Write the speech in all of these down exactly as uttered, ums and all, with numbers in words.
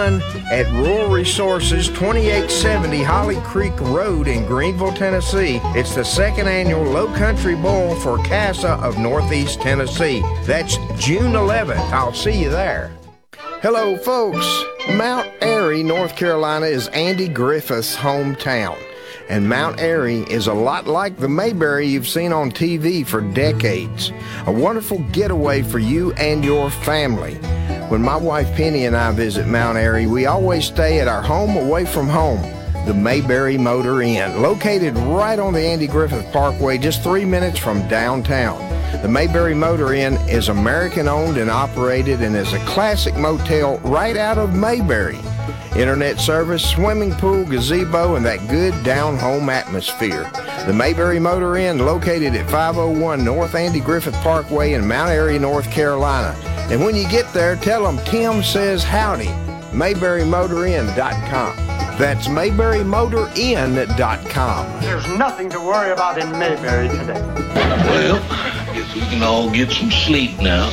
fun at Rural Resources, twenty-eight seventy Holly Creek Road in Greenville, Tennessee. It's the second annual Low Country Bowl for CASA of Northeast Tennessee. That's June eleventh. I'll see you there. Hello, folks. Mount Airy, North Carolina is Andy Griffith's hometown. And Mount Airy is a lot like the Mayberry you've seen on T V for decades. A wonderful getaway for you and your family. When my wife Penny and I visit Mount Airy, we always stay at our home away from home, the Mayberry Motor Inn, located right on the Andy Griffith Parkway, just three minutes from downtown. The Mayberry Motor Inn is American-owned and operated and is a classic motel right out of Mayberry. Internet service, swimming pool, gazebo, and that good down-home atmosphere. The Mayberry Motor Inn, located at five oh one North Andy Griffith Parkway in Mount Airy, North Carolina. And when you get there, tell them Tim says howdy. Mayberry Motor Inn dot com. That's Mayberry Motor Inn dot com. There's nothing to worry about in Mayberry today. Well, I guess we can all get some sleep now.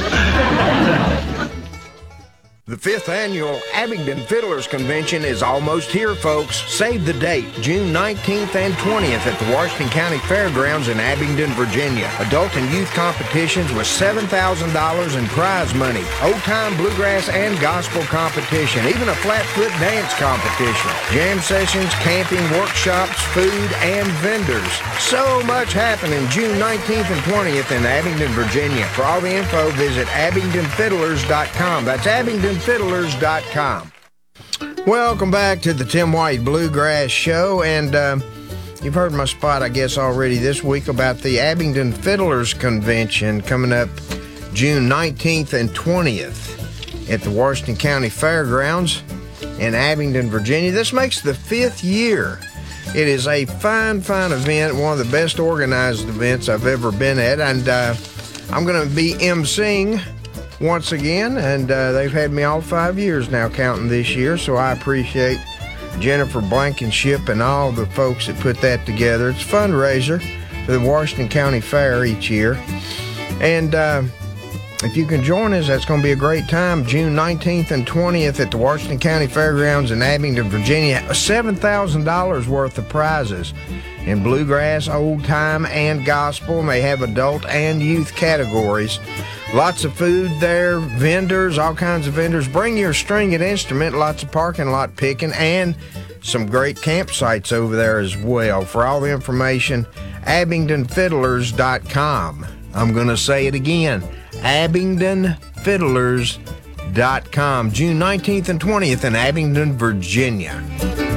The fifth annual Abingdon Fiddlers Convention is almost here, folks. Save the date, June nineteenth and twentieth at the Washington County Fairgrounds in Abingdon, Virginia. Adult and youth competitions with seven thousand dollars in prize money. Old-time bluegrass and gospel competition. Even a flat-foot dance competition. Jam sessions, camping, workshops, food, and vendors. So much happening June nineteenth and twentieth in Abingdon, Virginia. For all the info, visit Abingdon Fiddlers dot com. That's Abingdon Fiddlers dot com. Welcome back to the Tim White Bluegrass Show, and uh, you've heard my spot, I guess, already this week about the Abingdon Fiddlers Convention coming up June nineteenth and twentieth at the Washington County Fairgrounds in Abingdon, Virginia. This makes the fifth year. It is a fine, fine event, one of the best organized events I've ever been at, and uh, I'm going to be emceeing once again, and uh, they've had me all five years now, counting this year, so I appreciate Jennifer Blankenship and all the folks that put that together. It's a fundraiser for the Washington County Fair each year, and uh, if you can join us, that's going to be a great time. June nineteenth and twentieth at the Washington County Fairgrounds in Abingdon, Virginia. seven thousand dollars worth of prizes in bluegrass, old time, and gospel, and they have adult and youth categories. Lots of food there, vendors, all kinds of vendors. Bring your stringed instrument, lots of parking lot picking, and some great campsites over there as well. For all the information, Abingdon Fiddlers dot com. I'm going to say it again, Abingdon Fiddlers dot com. June nineteenth and twentieth in Abingdon, Virginia.